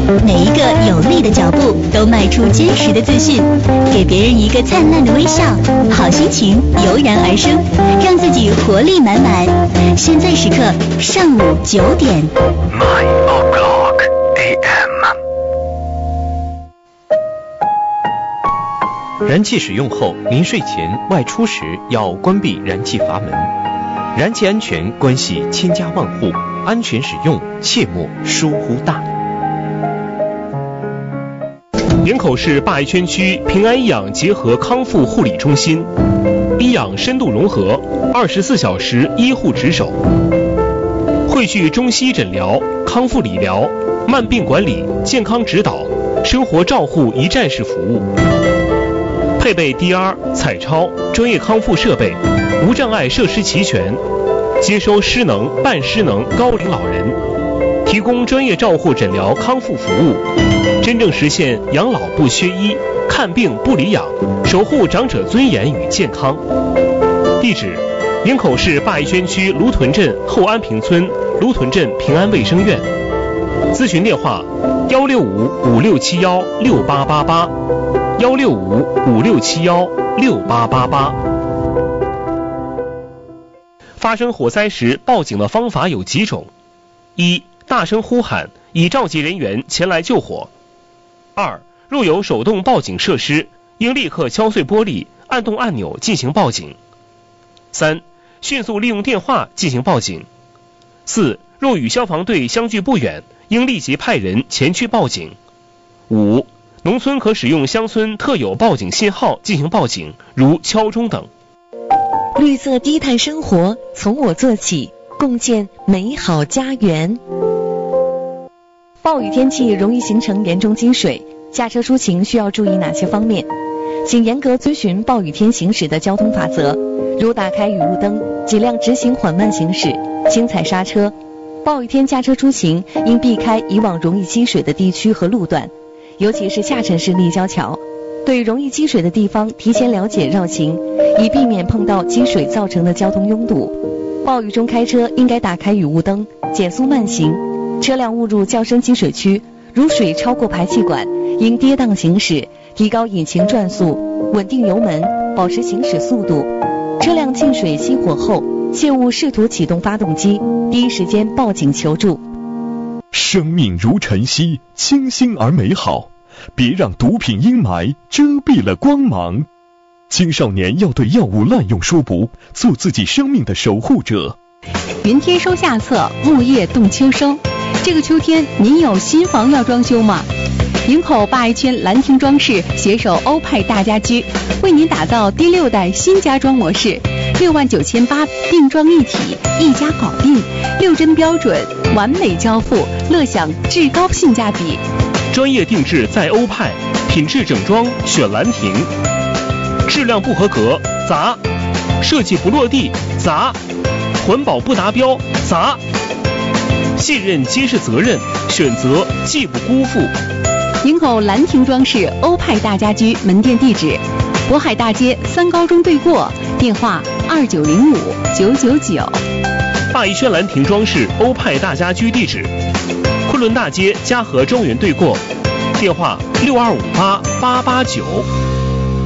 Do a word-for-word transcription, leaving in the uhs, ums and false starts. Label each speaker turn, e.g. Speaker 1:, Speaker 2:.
Speaker 1: 每一个有力的脚步都迈出坚实的自信，给别人一个灿烂的微笑，好心情油然而生，让自己活力满满。现在时刻上午九点。
Speaker 2: nine o'clock a m。
Speaker 3: 燃气使用后，临睡前、外出时要关闭燃气阀门。燃气安全关系千家万户，安全使用切莫疏忽大意。
Speaker 4: 营口市灞医圈区平安医养结合康复护理中心，医养深度融合，二十四小时医护值守，汇聚中西医诊疗、康复理疗、慢病管理、健康指导、生活照护一站式服务。配备 D R、彩超专业康复设备，无障碍设施齐全，接收失能、半失能高龄老人，提供专业照护诊疗康复服务，真正实现养老不缺医，看病不离养，守护长者尊严与健康。地址：营口市灞医圈区芦屯镇后安平村芦屯镇平安卫生院。咨询电话：幺六五五六七幺六八八八。幺六五五六七幺六八八八。发生火灾时报警的方法有几种：一、大声呼喊，以召集人员前来救火；二、若有手动报警设施，应立刻敲碎玻璃，按动按钮进行报警；三、迅速利用电话进行报警；四、若与消防队相距不远，应立即派人前去报警；五、农村可使用乡村特有报警信号进行报警，如敲钟等。
Speaker 5: 绿色低碳生活从我做起，共建美好家园。暴雨天气容易形成严重积水，驾车出行需要注意哪些方面？请严格遵循暴雨天行驶的交通法则，如打开雨路灯，尽量直行缓慢行驶，轻踩刹车。暴雨天驾车出行应避开以往容易积水的地区和路段，尤其是下沉式立交桥，对容易积水的地方提前了解绕行，以避免碰到积水造成的交通拥堵。暴雨中开车应该打开雨雾灯，减速慢行。车辆误入较深积水区，如水超过排气管，应跌宕行驶，提高引擎转速，稳定油门，保持行驶速度。车辆进水熄火后，切勿试图启动发动机，第一时间报警求助。
Speaker 6: 生命如晨曦，清新而美好，别让毒品阴霾遮蔽了光芒。青少年要对药物滥用说不，做自己生命的守护者。
Speaker 7: 云天收下册，木叶动秋收。这个秋天您有新房要装修吗？营口灞医圈兰亭装饰携手欧派大家居，为您打造第六代新家装模式，六万九千八定妆一体，一家搞定，六针标准，完美交付，乐享至高性价比。
Speaker 4: 专业定制在欧派，品质整装选兰亭，质量不合格砸，设计不落地砸，环保不达标砸。信任皆是责任，选择既不辜负。
Speaker 7: 营口兰亭装饰欧派大家居门店地址：渤海大街三高中对过，电话二九零五九九九。
Speaker 4: 灞医圈兰亭装饰欧派大家居地址：昆仑大街嘉禾庄园对过，电话六二五八八八九。